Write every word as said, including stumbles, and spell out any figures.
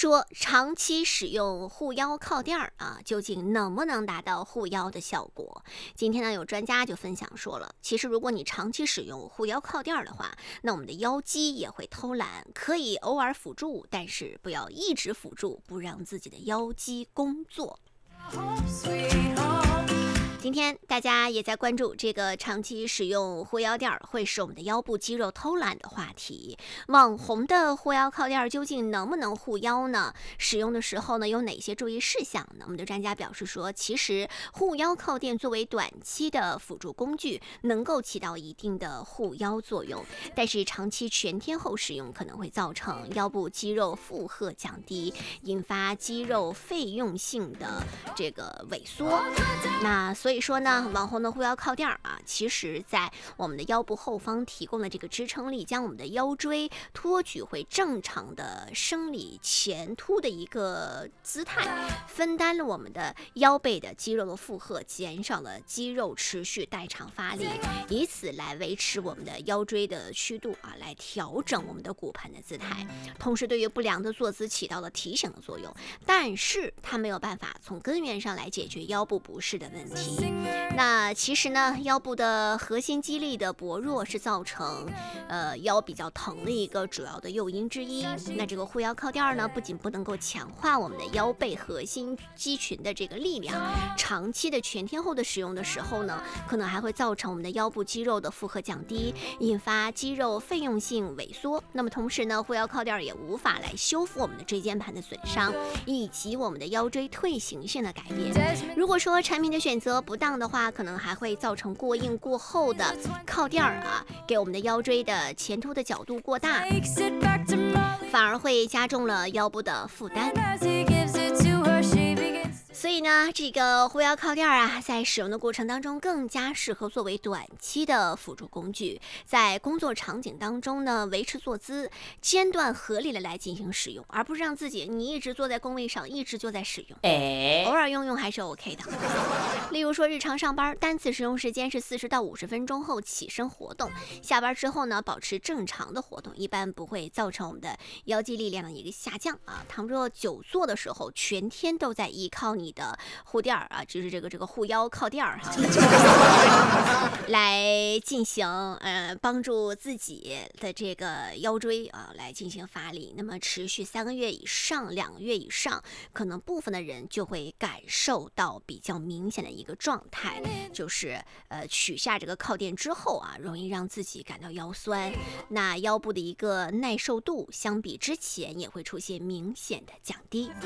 说长期使用护腰靠垫儿啊，究竟能不能达到护腰的效果？今天呢，有专家就分享说了，其实如果你长期使用护腰靠垫儿的话，那我们的腰肌也会偷懒，可以偶尔辅助，但是不要一直辅助，不让自己的腰肌工作。今天大家也在关注这个长期使用护腰垫会使我们的腰部肌肉偷懒的话题。网红的护腰靠垫究竟能不能护腰呢？使用的时候呢，有哪些注意事项呢？我们的专家表示说，其实护腰靠垫作为短期的辅助工具，能够起到一定的护腰作用，但是长期全天候使用可能会造成腰部肌肉负荷降低，引发肌肉费用性的这个萎缩。那所以所以说呢，网红的护腰靠垫啊，其实在我们的腰部后方提供的这个支撑力，将我们的腰椎托举回正常的生理前凸的一个姿态，分担了我们的腰背的肌肉的负荷，减少了肌肉持续代偿发力，以此来维持我们的腰椎的曲度啊，来调整我们的骨盆的姿态，同时对于不良的坐姿起到了提醒的作用，但是它没有办法从根源上来解决腰部不适的问题。那其实呢，腰部的核心肌力的薄弱是造成呃腰比较疼的一个主要的诱因之一。那这个护腰靠垫呢，不仅不能够强化我们的腰背核心肌群的这个力量，长期的全天候的使用的时候呢，可能还会造成我们的腰部肌肉的负荷降低，引发肌肉费用性萎缩。那么同时呢，护腰靠垫也无法来修复我们的椎间盘的损伤，以及我们的腰椎退行性的改变。如果说产品的选择不当的话，可能还会造成过硬过厚的靠垫啊，给我们的腰椎的前凸的角度过大，反而会加重了腰部的负担。所以呢，这个护腰靠垫啊，在使用的过程当中更加适合作为短期的辅助工具，在工作场景当中呢，维持坐姿间断合理的来进行使用，而不是让自己你一直坐在工位上，一直就在使用，偶尔用用还是 OK 的。例如说日常上班，单次使用时间是四十到五十分钟后起身活动，下班之后呢，保持正常的活动，一般不会造成我们的腰肌力量的一个下降啊。倘若久坐的时候，全天都在依靠你的护垫啊，就是这个这个护腰靠垫哈，来进行呃帮助自己的这个腰椎啊来进行发力。那么持续三个月以上、两个月以上，可能部分的人就会感受到比较明显的一个状态，就是呃取下这个靠垫之后啊，容易让自己感到腰酸，那腰部的一个耐受度相比之前也会出现明显的降低。